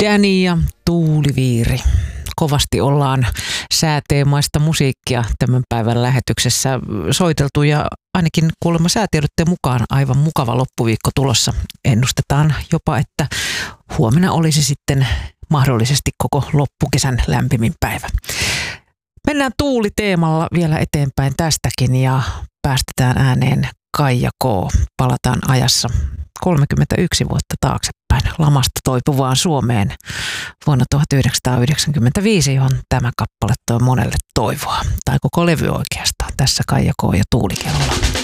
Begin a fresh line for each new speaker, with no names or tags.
Danny ja Tuuliviiri. Kovasti ollaan sääteemaista musiikkia tämän päivän lähetyksessä soiteltu ja ainakin kuulemma säätiedotteen mukaan aivan mukava loppuviikko tulossa. Ennustetaan jopa, että huomenna olisi sitten mahdollisesti koko loppukesän lämpimin päivä. Mennään tuuliteemalla vielä eteenpäin tästäkin ja päästetään ääneen Kaija K. Palataan ajassa 31 vuotta taaksepäin lamasta toipuvaan Suomeen vuonna 1995, johon tämä kappale toi monelle toivoa. Tai koko levy oikeastaan. Tässä Kaija K. ja Tuulikello.